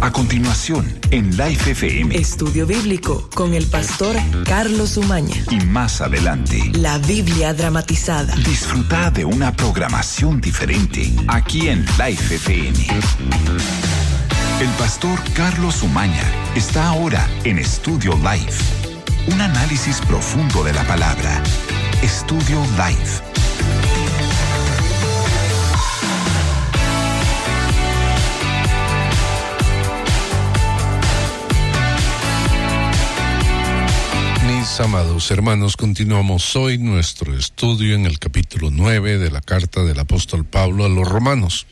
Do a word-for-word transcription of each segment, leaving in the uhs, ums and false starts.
A continuación, en Life F M. Estudio Bíblico con el pastor Carlos Umaña. Y más adelante, la Biblia dramatizada. Disfruta de una programación diferente aquí en Life F M. El pastor Carlos Umaña está ahora en Estudio Life. Un análisis profundo de la palabra. Estudio Life. Mis amados hermanos, continuamos hoy nuestro estudio en el capítulo nueve de la carta del apóstol Pablo a los romanos.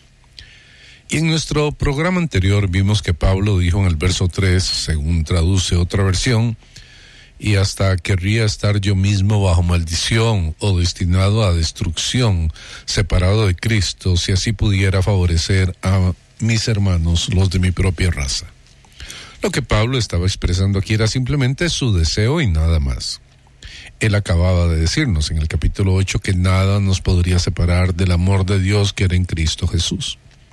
Y en nuestro programa anterior vimos que Pablo dijo en el verso tres, según traduce otra versión, y hasta querría estar yo mismo bajo maldición o destinado a destrucción, separado de Cristo, si así pudiera favorecer a mis hermanos, los de mi propia raza. Lo que Pablo estaba expresando aquí era simplemente su deseo y nada más. Él acababa de decirnos en el capítulo ocho que nada nos podría separar del amor de Dios que era en Cristo Jesús.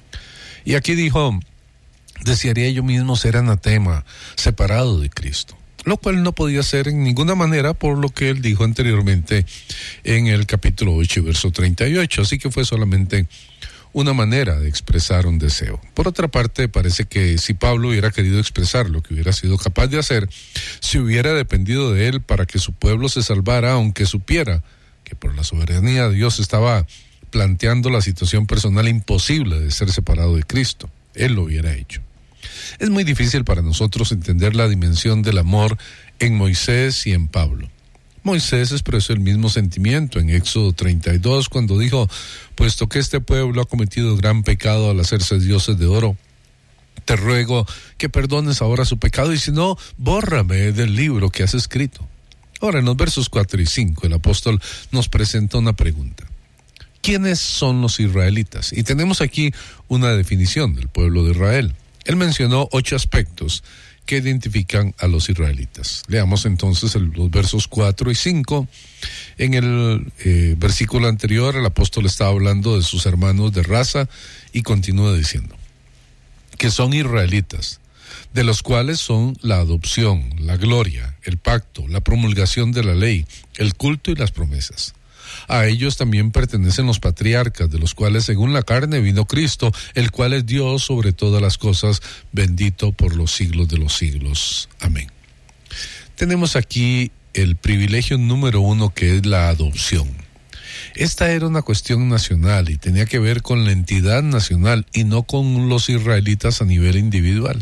Y aquí dijo, desearía yo mismo ser anatema, separado de Cristo, lo cual no podía ser en ninguna manera por lo que él dijo anteriormente en el capítulo ocho, verso treinta y ocho, así que fue solamente una manera de expresar un deseo. Por otra parte, parece que si Pablo hubiera querido expresar lo que hubiera sido capaz de hacer, si hubiera dependido de él para que su pueblo se salvara, aunque supiera que por la soberanía de Dios estaba planteando la situación personal imposible de ser separado de Cristo, él lo hubiera hecho. Es muy difícil para nosotros entender la dimensión del amor en Moisés y en Pablo. Moisés expresó el mismo sentimiento en Éxodo treinta y dos cuando dijo, puesto que este pueblo ha cometido gran pecado al hacerse dioses de oro, te ruego que perdones ahora su pecado y si no, bórrame del libro que has escrito. Ahora en los versos cuatro y cinco el apóstol nos presenta una pregunta. ¿Quiénes son los israelitas? Y tenemos aquí una definición del pueblo de Israel. Él mencionó ocho aspectos que identifican a los israelitas. Leamos entonces el, los versos cuatro y cinco. En el eh, versículo anterior el apóstol estaba hablando de sus hermanos de raza y continúa diciendo que son israelitas, de los cuales son la adopción, la gloria, el pacto, la promulgación de la ley, el culto y las promesas. A ellos también pertenecen los patriarcas, de los cuales según la carne vino Cristo, el cual es Dios sobre todas las cosas, bendito por los siglos de los siglos. Amén. Tenemos aquí el privilegio número uno, que es la adopción. Esta era una cuestión nacional y tenía que ver con la entidad nacional y no con los israelitas a nivel individual.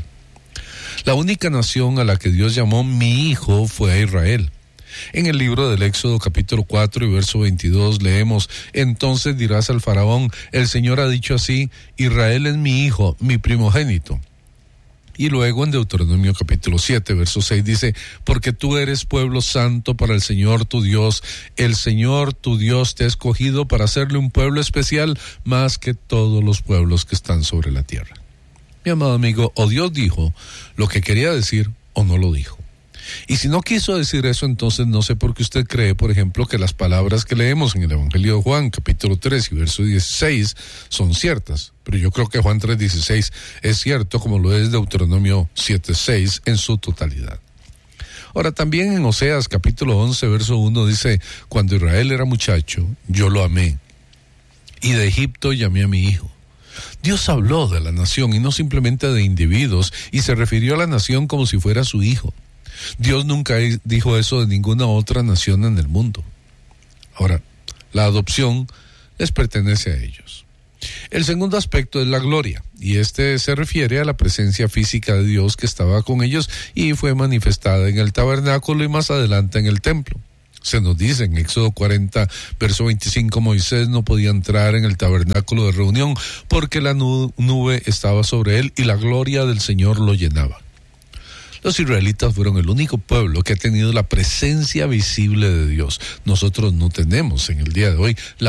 La única nación a la que Dios llamó mi hijo fue a Israel. En el libro del Éxodo capítulo cuatro y verso veintidós leemos, entonces dirás al faraón, el Señor ha dicho así, Israel es mi hijo, mi primogénito. Y luego en Deuteronomio capítulo siete, verso seis dice, porque tú eres pueblo santo para el Señor tu Dios, el Señor tu Dios te ha escogido para hacerle un pueblo especial más que todos los pueblos que están sobre la tierra. Mi amado amigo, o Dios dijo lo que quería decir o no lo dijo. Y si no quiso decir eso, entonces no sé por qué usted cree, por ejemplo, que las palabras que leemos en el Evangelio de Juan, capítulo tres y verso dieciséis, son ciertas. Pero yo creo que Juan tres dieciséis es cierto, como lo es Deuteronomio siete seis en su totalidad. Ahora, también en Oseas, capítulo once, verso uno, dice, cuando Israel era muchacho, yo lo amé, y de Egipto llamé a mi hijo. Dios habló de la nación y no simplemente de individuos, y se refirió a la nación como si fuera su hijo. Dios nunca dijo eso de ninguna otra nación en el mundo. Ahora, la adopción les pertenece a ellos. El segundo aspecto es la gloria, y este se refiere a la presencia física de Dios que estaba con ellos y fue manifestada en el tabernáculo y más adelante en el templo. Se nos dice en Éxodo cuarenta, verso veinticinco, Moisés no podía entrar en el tabernáculo de reunión porque la nube estaba sobre él y la gloria del Señor lo llenaba. Los israelitas fueron el único pueblo que ha tenido la presencia visible de Dios. Nosotros no tenemos en el día de hoy la